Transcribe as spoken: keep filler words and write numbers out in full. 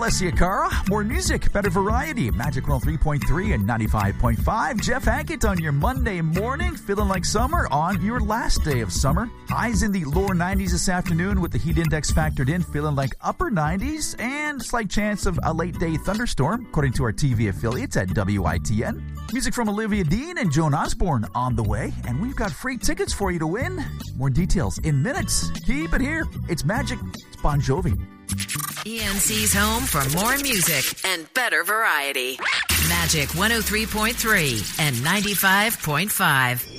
Alessia Cara, more music, better variety. Magic one oh three point three and ninety-five point five. Jeff Hackett on your Monday morning, feeling like summer on your last day of summer. Highs in the lower nineties this afternoon with the heat index factored in, feeling like upper nineties and slight chance of a late day thunderstorm, according to our T V affiliates at W I T N. Music from Olivia Dean and Joan Osborne on the way, and we've got free tickets for you to win. More details in minutes. Keep it here. It's Magic. It's Bon Jovi. E N C's home for more music and better variety. Magic one oh three point three and ninety-five point five.